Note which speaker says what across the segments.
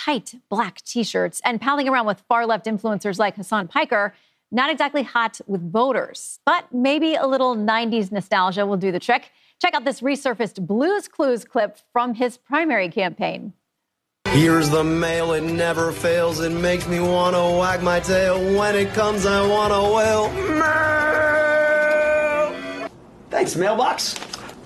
Speaker 1: tight black T-shirts and palling around with far-left influencers like Hasan Piker. Not exactly hot with voters, but maybe a little 90s nostalgia will do the trick. Check out this resurfaced Blue's Clues clip from his primary campaign.
Speaker 2: Here's the mail, it never fails. It makes me want to wag my tail. When it comes, I want to wail. Mail! Thanks, mailbox.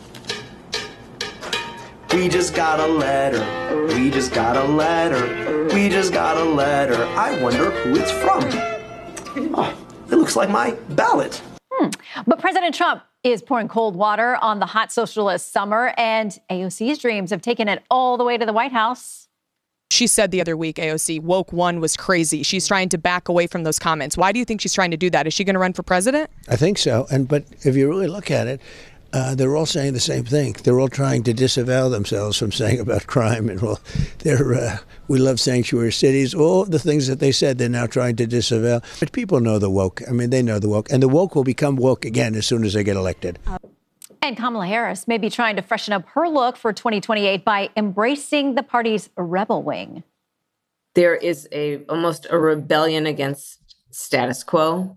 Speaker 2: We just got a letter. We just got a letter. We just got a letter. I wonder who it's from. Oh, it looks like my ballot.
Speaker 1: But President Trump is pouring cold water on the hot socialist summer, and AOC's dreams have taken it all the way to the White House.
Speaker 3: She said the other week, AOC, woke one was crazy. She's trying to back away from those comments. Why do you think she's trying to do that? Is she going to run for president?
Speaker 4: I think so. But if you really look at it, they're all saying the same thing. They're all trying to disavow themselves from saying about crime. And we love sanctuary cities. All the things that they said, they're now trying to disavow. But people know the woke. I mean, they know the woke. And the woke will become woke again as soon as they get elected.
Speaker 1: And Kamala Harris may be trying to freshen up her look for 2028 by embracing the party's rebel wing.
Speaker 5: There is almost a rebellion against status quo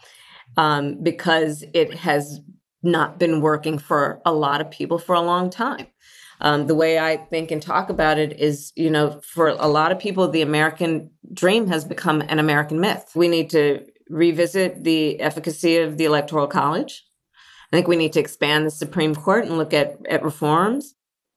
Speaker 5: because it has not been working for a lot of people for a long time. The way I think and talk about it is, for a lot of people, the American dream has become an American myth. We need to revisit the efficacy of the Electoral College. I think we need to expand the Supreme Court and look at reforms.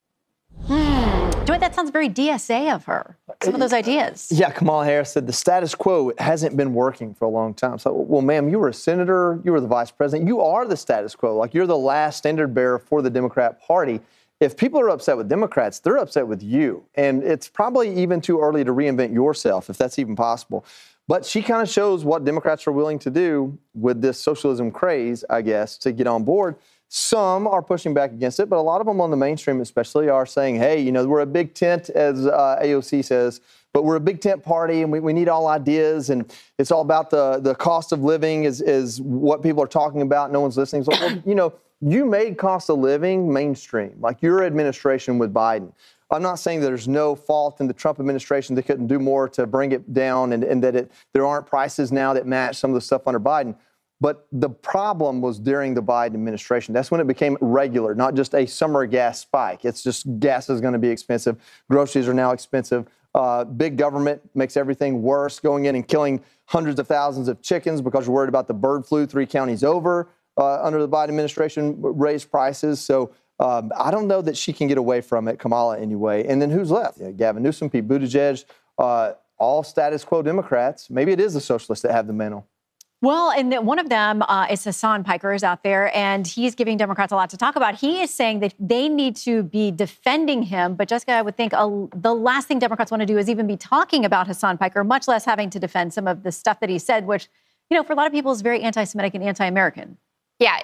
Speaker 1: Joy, that sounds very DSA of her, some of those ideas.
Speaker 6: Yeah, Kamala Harris said the status quo hasn't been working for a long time. So, well, ma'am, you were a senator, you were the vice president, you are the status quo. Like, you're the last standard bearer for the Democrat Party. If people are upset with Democrats, they're upset with you. And it's probably even too early to reinvent yourself, if that's even possible. But she kind of shows what Democrats are willing to do with this socialism craze, I guess, to get on board. Some are pushing back against it, but a lot of them on the mainstream especially are saying, hey, we're a big tent, as AOC says, but we're a big tent party and we need all ideas. And it's all about the cost of living is what people are talking about. No one's listening. So, well, you made cost of living mainstream, like your administration with Biden. I'm not saying that there's no fault in the Trump administration. They couldn't do more to bring it down and that there aren't prices now that match some of the stuff under Biden. But the problem was during the Biden administration. That's when it became regular, not just a summer gas spike. It's just gas is going to be expensive. Groceries are now expensive. Big government makes everything worse, going in and killing hundreds of thousands of chickens because you're worried about the bird flu 3 counties over under the Biden administration raised prices. So I don't know that she can get away from it, Kamala anyway. And then who's left? Gavin Newsom, Pete Buttigieg, all status quo Democrats. Maybe it is the socialists that have the mantle.
Speaker 1: Well, and one of them is Hasan Piker is out there, and he's giving Democrats a lot to talk about. He is saying that they need to be defending him. But Jessica, I would think the last thing Democrats want to do is even be talking about Hasan Piker, much less having to defend some of the stuff that he said, which, for a lot of people is very anti-Semitic and anti-American.
Speaker 7: Yeah,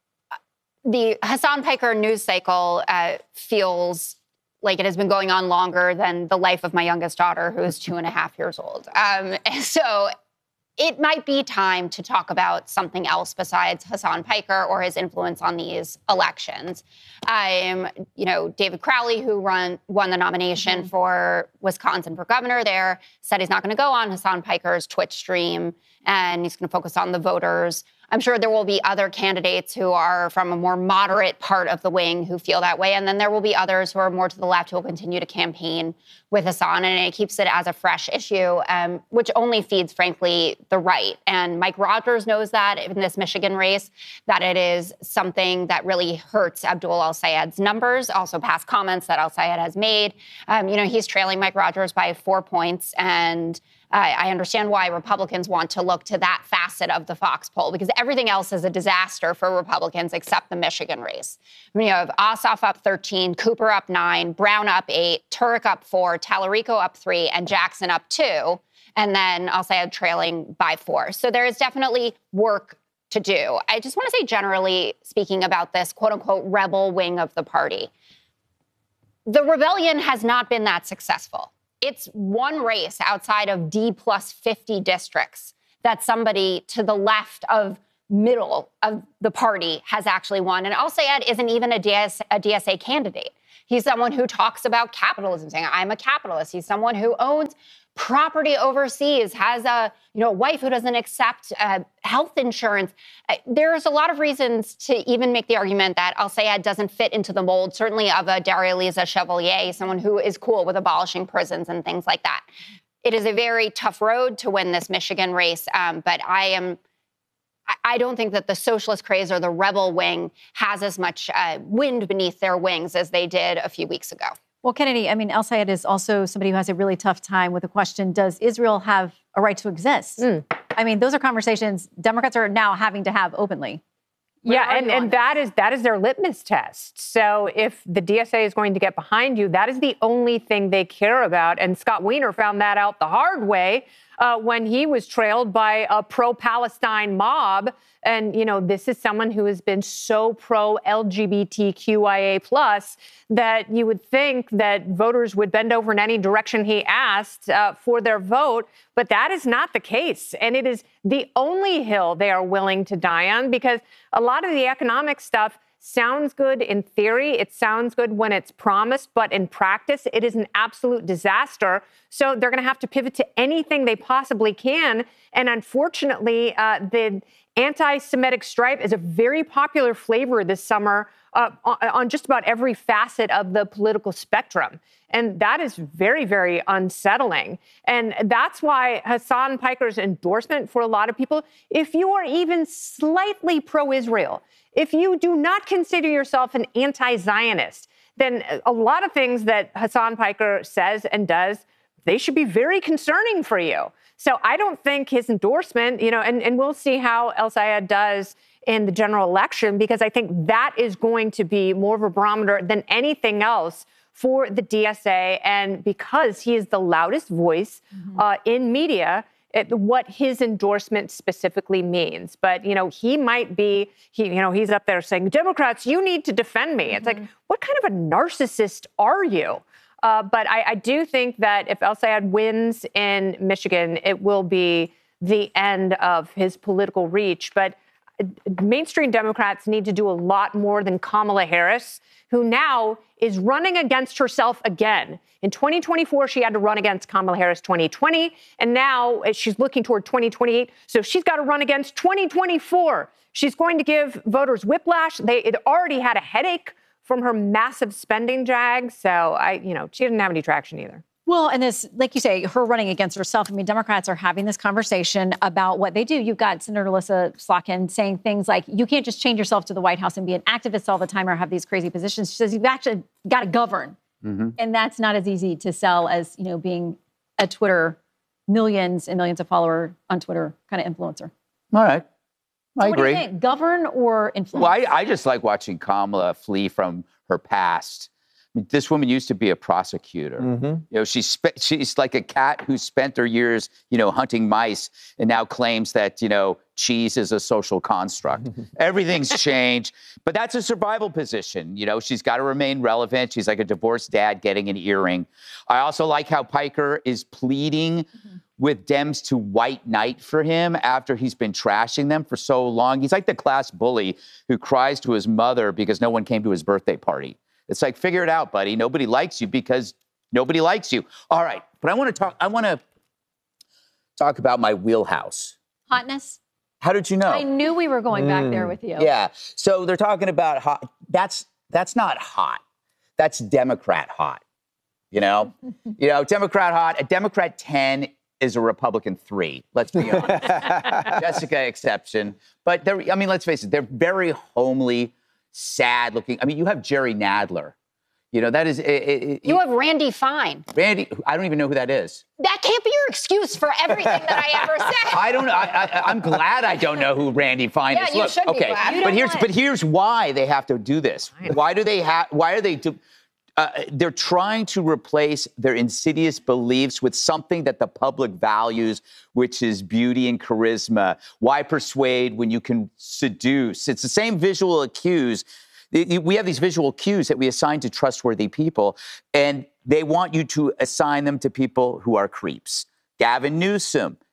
Speaker 7: the Hasan Piker news cycle feels like it has been going on longer than the life of my youngest daughter, who is 2.5 years old. So it might be time to talk about something else besides Hasan Piker or his influence on these elections. David Crowley, who won the nomination for Wisconsin for governor there, said he's not going to go on Hasan Piker's Twitch stream and he's going to focus on the voters. I'm sure there will be other candidates who are from a more moderate part of the wing who feel that way. And then there will be others who are more to the left who will continue to campaign with Hasan. And it keeps it as a fresh issue, which only feeds, frankly, the right. And Mike Rogers knows that in this Michigan race, that it is something that really hurts Abdul El-Sayed's numbers, also past comments that El-Sayed has made. He's trailing Mike Rogers by 4 points. And I understand why Republicans want to look to that facet of the Fox poll, because everything else is a disaster for Republicans except the Michigan race. You have Ossoff up 13, Cooper up 9, Brown up 8, Turek up 4, Tallarico up 3, and Jackson up 2. And then I'll say trailing by 4. So there is definitely work to do. I just want to say generally speaking about this quote unquote rebel wing of the party. The rebellion has not been that successful. It's one race outside of D+50 districts that somebody to the left of middle of the party has actually won. And El-Sayed isn't even a DSA candidate. He's someone who talks about capitalism, saying, I'm a capitalist. He's someone who owns property overseas, has a wife who doesn't accept health insurance. There's a lot of reasons to even make the argument that Al-Sayed doesn't fit into the mold, certainly of a Darya-Liza Chevalier, someone who is cool with abolishing prisons and things like that. It is a very tough road to win this Michigan race, but I don't think that the socialist craze or the rebel wing has as much wind beneath their wings as they did a few weeks ago.
Speaker 1: Well, Kennedy, I mean, Al-Sayed is also somebody who has a really tough time with the question, does Israel have a right to exist? I mean, those are conversations Democrats are now having to have openly.
Speaker 8: And that is their litmus test. So if the DSA is going to get behind you, that is the only thing they care about. And Scott Wiener found that out the hard way when he was trailed by a pro-Palestine mob. And, this is someone who has been so pro-LGBTQIA+ that you would think that voters would bend over in any direction he asked for their vote. But that is not the case. And it is the only hill they are willing to die on, because a lot of the economic stuff sounds good in theory. It sounds good when it's promised, but in practice, it is an absolute disaster. So they're going to have to pivot to anything they possibly can. And unfortunately, the anti-Semitic stripe is a very popular flavor this summer on just about every facet of the political spectrum. And that is very, very unsettling. And that's why Hasan Piker's endorsement for a lot of people, if you are even slightly pro-Israel, if you do not consider yourself an anti-Zionist, then a lot of things that Hasan Piker says and does, they should be very concerning for you. So I don't think his endorsement, and we'll see how Al-Sayed does in the general election, because I think that is going to be more of a barometer than anything else for the DSA. And because he is the loudest voice in media, what his endorsement specifically means. But, he might be, he's up there saying, Democrats, you need to defend me. It's like, what kind of a narcissist are you? But I do think that if Al-Sayed wins in Michigan, it will be the end of his political reach. But mainstream Democrats need to do a lot more than Kamala Harris, who now is running against herself again. In 2024, she had to run against Kamala Harris 2020, and now she's looking toward 2028. So she's got to run against 2024. She's going to give voters whiplash. It already had a headache from her massive spending drag. So she didn't have any traction either.
Speaker 1: Well, and this, like you say, her running against herself. I mean, Democrats are having this conversation about what they do. You've got Senator Alyssa Slotkin saying things like, you can't just change yourself to the White House and be an activist all the time or have these crazy positions. She says, you've actually got to govern. And that's not as easy to sell as, being a Twitter, millions and millions of followers on Twitter kind of influencer.
Speaker 9: All right. I
Speaker 1: So
Speaker 9: agree.
Speaker 1: What do you think? Govern or influence?
Speaker 9: Well, I just like watching Kamala flee from her past. I mean, this woman used to be a prosecutor. She's like a cat who spent her years, hunting mice and now claims that, cheese is a social construct. Everything's changed, but that's a survival position. She's got to remain relevant. She's like a divorced dad getting an earring. I also like how Piker is pleading with Dems to white knight for him after he's been trashing them for so long. He's like the class bully who cries to his mother because no one came to his birthday party. It's like, figure it out, buddy. Nobody likes you because nobody likes you. All right, but I want to talk about my wheelhouse.
Speaker 1: Hotness?
Speaker 9: How did you know?
Speaker 1: I knew we were going back there with you.
Speaker 9: Yeah. So they're talking about hot. That's not hot. That's Democrat hot. Democrat hot. A Democrat 10 is a Republican 3. Let's be honest. Jessica exception. But let's face it. They're very homely, sad looking. I mean, you have Jerry Nadler. That is.
Speaker 7: You have Randy Fine.
Speaker 9: Randy, I don't even know who that is.
Speaker 7: That can't be your excuse for everything that I ever said.
Speaker 9: I don't know. I'm glad I don't know who Randy Fine is.
Speaker 7: Yeah, you should be glad.
Speaker 9: But here's why they have to do this. Why are they? They're trying to replace their insidious beliefs with something that the public values, which is beauty and charisma. Why persuade when you can seduce? It's the same visual cues. We have these visual cues that we assign to trustworthy people, and they want you to assign them to people who are creeps. Gavin Newsom,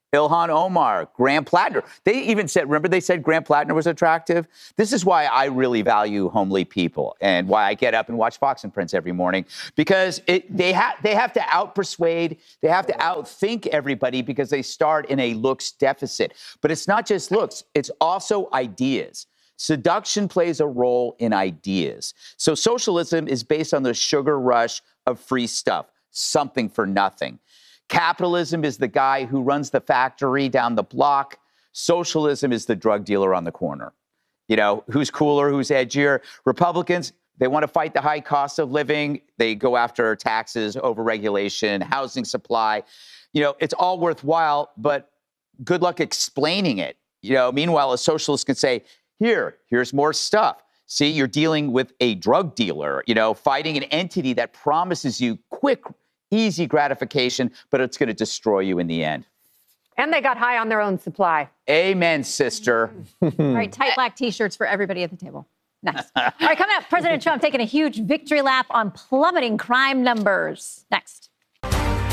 Speaker 9: Ilhan Omar, Graham Plattner. They even said, remember they said Graham Plattner was attractive? This is why I really value homely people and why I get up and watch Fox and Prince every morning, because they have to outpersuade, they have to outthink everybody because they start in a looks deficit. But it's not just looks, it's also ideas. Seduction plays a role in ideas. So socialism is based on the sugar rush of free stuff, something for nothing. Capitalism is the guy who runs the factory down the block. Socialism is the drug dealer on the corner. You know, who's cooler, who's edgier? Republicans, they want to fight the high cost of living. They go after taxes, overregulation, housing supply. You know, it's all worthwhile, but good luck explaining it. You know, meanwhile, a socialist can say, here's more stuff. See, you're dealing with a drug dealer, you know, fighting an entity that promises you quick, easy gratification, but it's going to destroy you in the end.
Speaker 8: And they got high on their own supply.
Speaker 9: Amen, sister.
Speaker 1: All right, tight black T-shirts for everybody at the table. Next. All right, coming up, President Trump taking a huge victory lap on plummeting crime numbers. Next.